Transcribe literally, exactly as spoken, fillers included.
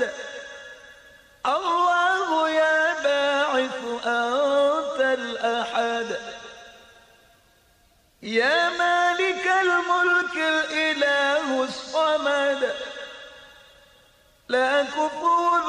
الصمد. الله يا باعث أنت الأحد، يا مالك الملك الإله الصمد. لا كفور